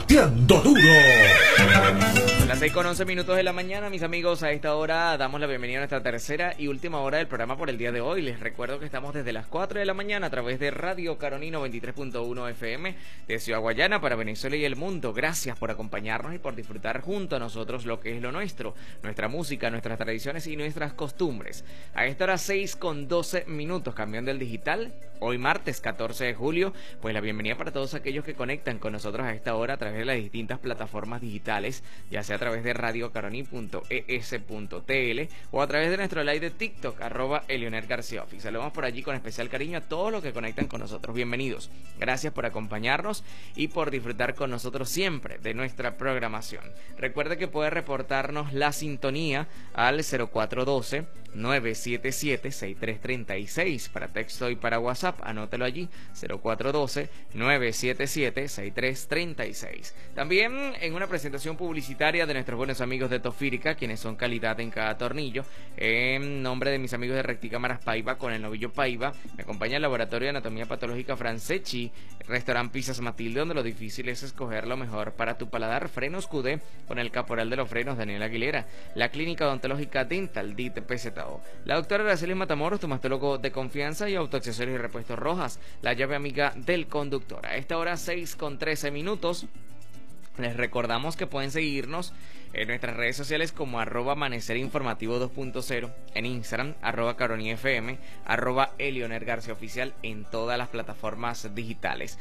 Pateando Duro. Las 6:11 de la mañana, mis amigos. A esta hora damos la bienvenida a nuestra tercera y última hora del programa por el día de hoy. Les recuerdo que estamos desde las 4 de la mañana a través de Radio Caroní 93.1 FM de Ciudad Guayana para Venezuela y el mundo. Gracias por acompañarnos y por disfrutar junto a nosotros lo que es lo nuestro, nuestra música, nuestras tradiciones y nuestras costumbres. A esta hora 6:12, cambiando el digital. Hoy martes 14 de julio, pues la bienvenida para todos aquellos que conectan con nosotros a esta hora a través de las distintas plataformas digitales, ya sea a través de radiocaroni.es.tl o a través de nuestro live de TikTok, @ElionerGarciaOffice. Saludamos por allí con especial cariño a todos los que conectan con nosotros. Bienvenidos. Gracias por acompañarnos y por disfrutar con nosotros siempre de nuestra programación. Recuerde que puede reportarnos la sintonía al 0412-977-6336 para texto y para WhatsApp. Anótelo allí, 0412-977-6336. También en una presentación publicitaria de nuestros buenos amigos de Tofírica, quienes son calidad en cada tornillo. En nombre de mis amigos de Recticámaras Paiva con el novillo Paiva, me acompaña el Laboratorio de Anatomía Patológica Franceschi, Restaurant Pizzas Matilde, donde lo difícil es escoger lo mejor para tu paladar. Frenos QD con el caporal de los frenos Daniel Aguilera, la Clínica Odontológica Dental DIT PZO, la doctora Araceli Matamoros, tu mastólogo de confianza, y Autoaccesorios y Repuestos Rojas, la llave amiga del conductor. A esta hora 6:13. Les recordamos que pueden seguirnos en nuestras redes sociales como @amanecerinformativo 2.0, en Instagram, @caronifm, @ElionerGarciaOficial en todas las plataformas digitales.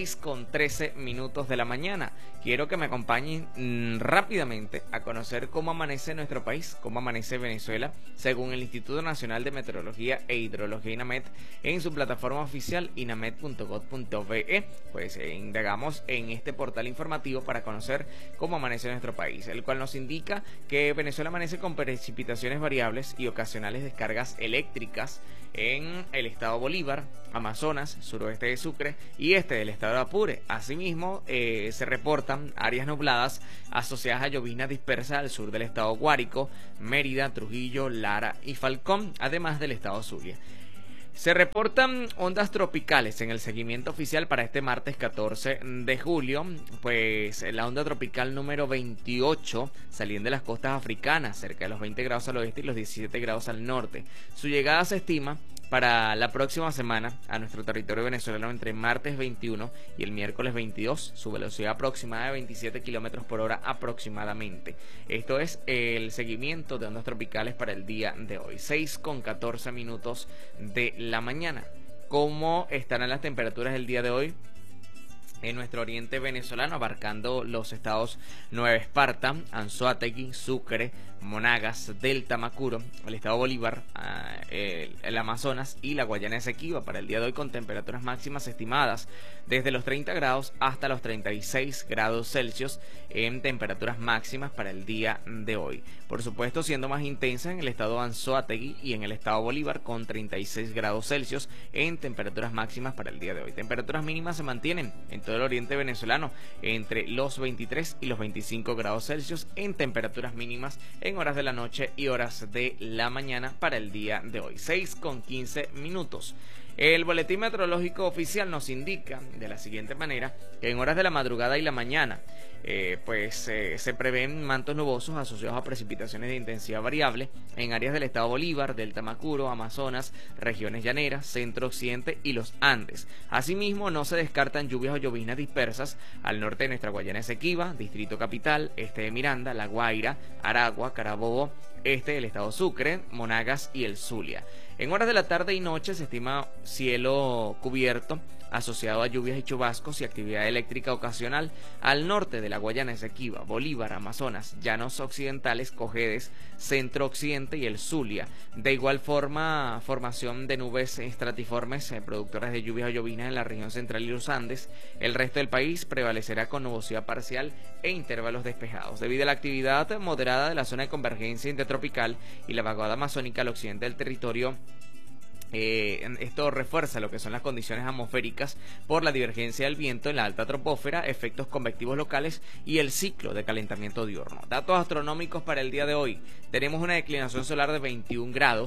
6:13 de la mañana. Quiero que me acompañen rápidamente a conocer cómo amanece nuestro país, cómo amanece Venezuela, según el Instituto Nacional de Meteorología e Hidrología INAMET, en su plataforma oficial inamet.gov.be. Pues indagamos en este portal informativo para conocer cómo amanece nuestro país, el cual nos indica que Venezuela amanece con precipitaciones variables y ocasionales descargas eléctricas en el estado Bolívar, Amazonas, suroeste de Sucre y este del estado de Apure. Asimismo, se reportan áreas nubladas asociadas a lloviznas dispersas al sur del estado Guárico, Mérida, Trujillo, Lara y Falcón, además del estado Zulia. Se reportan ondas tropicales en el seguimiento oficial para este martes 14 de julio, pues la onda tropical número 28 saliendo de las costas africanas, cerca de los 20 grados al oeste y los 17 grados al norte. Su llegada se estima para la próxima semana a nuestro territorio venezolano entre martes 21 y el miércoles 22, su velocidad aproximada de 27 kilómetros por hora aproximadamente. Esto es el seguimiento de ondas tropicales para el día de hoy, 6:14 de la mañana. ¿Cómo estarán las temperaturas el día de hoy en nuestro oriente venezolano, abarcando los estados Nueva Esparta, Anzoátegui, Sucre, Monagas, Delta, Macuro, el estado Bolívar, el Amazonas y la Guayana Esequiba para el día de hoy, con temperaturas máximas estimadas desde los 30 grados hasta los 36 grados Celsius en temperaturas máximas para el día de hoy. Por supuesto, siendo más intensa en el estado Anzoátegui y en el estado Bolívar, con 36 grados Celsius en temperaturas máximas para el día de hoy. Temperaturas mínimas se mantienen en todo el oriente venezolano entre los 23 y los 25 grados Celsius en temperaturas mínimas en horas de la noche y horas de la mañana para el día de hoy. 6:15. El boletín meteorológico oficial nos indica de la siguiente manera que en horas de la madrugada y la mañana se prevén mantos nubosos asociados a precipitaciones de intensidad variable en áreas del estado Bolívar, Delta Macuro, Amazonas, regiones llaneras, centro occidente y los Andes. Asimismo, no se descartan lluvias o lloviznas dispersas al norte de nuestra Guayana Esequiba, Distrito Capital, este de Miranda, La Guaira, Aragua, Carabobo, este del estado Sucre, Monagas y el Zulia. En horas de la tarde y noche se estima cielo cubierto asociado a lluvias y chubascos y actividad eléctrica ocasional al norte de la Guayana Esequiba, Bolívar, Amazonas, Llanos Occidentales, Cojedes, Centro Occidente y el Zulia. De igual forma, formación de nubes estratiformes productoras de lluvias o lloviznas en la región central y los Andes. El resto del país prevalecerá con nubosidad parcial e intervalos despejados. Debido a la actividad moderada de la zona de convergencia intertropical y la vaguada amazónica al occidente del territorio, esto refuerza lo que son las condiciones atmosféricas por la divergencia del viento en la alta troposfera, efectos convectivos locales y el ciclo de calentamiento diurno. Datos astronómicos para el día de hoy: tenemos una declinación solar de 21 grados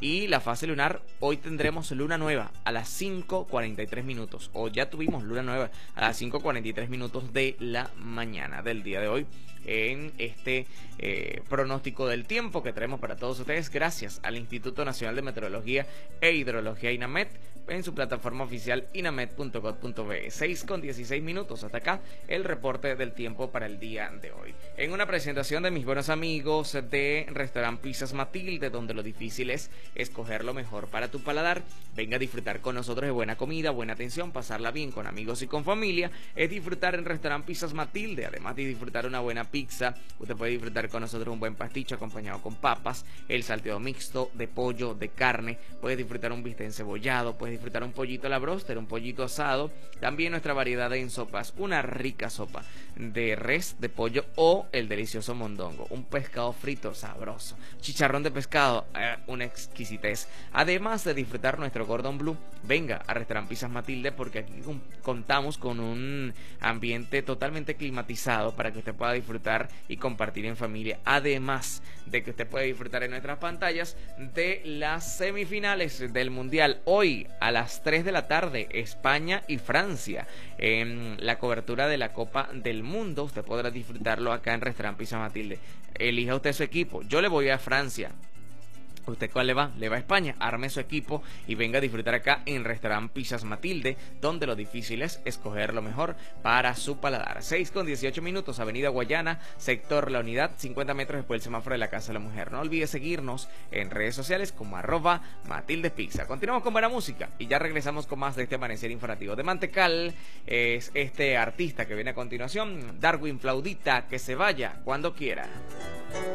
Y la fase lunar, hoy tendremos luna nueva a las 5:43 minutos, o ya tuvimos luna nueva a las 5:43 minutos de la mañana del día de hoy, en este pronóstico del tiempo que traemos para todos ustedes gracias al Instituto Nacional de Meteorología e Hidrología INAMET en su plataforma oficial inamet.gov.be. 6:16 minutos, hasta acá el reporte del tiempo para el día de hoy. En una presentación de mis buenos amigos de Restaurant Pizzas Matilde, donde lo difícil es escoger lo mejor para tu paladar. Venga a disfrutar con nosotros de buena comida, buena atención, pasarla bien con amigos y con familia. Es disfrutar en Restaurant Pizzas Matilde. Además de disfrutar una buena pizza, usted puede disfrutar con nosotros un buen pasticho acompañado con papas, el salteado mixto de pollo, de carne. Puedes disfrutar un bistec encebollado, puedes disfrutar un pollito a la bróster, un pollito asado. También nuestra variedad en sopas, una rica sopa de res, de pollo o el delicioso mondongo, un pescado frito sabroso, chicharrón de pescado, una exquisitez. Además de disfrutar nuestro Gordon Blue, venga a Restaurant Pizzas Matilde, porque aquí contamos con un ambiente totalmente climatizado para que usted pueda disfrutar y compartir en familia. Además de que usted puede disfrutar en nuestras pantallas de las semifinales del Mundial. Hoy a las 3 de la tarde, España y Francia, en la cobertura de la Copa del Mundo. Usted podrá disfrutarlo acá en Restaurant Pizzas Matilde. Elija usted su equipo. Yo le voy a Francia. ¿Usted cuál le va? Le va a España. Arme su equipo y venga a disfrutar acá en Restaurant Pizzas Matilde, donde lo difícil es escoger lo mejor para su paladar. 6:18 minutos, Avenida Guayana, sector La Unidad, 50 metros después del semáforo de la Casa de la Mujer. No olvide seguirnos en redes sociales como @MatildesPizza. Continuamos con buena música y ya regresamos con más de este amanecer informativo. De Mantecal es este artista que viene a continuación, Darwin Flaudita, que se vaya cuando quiera.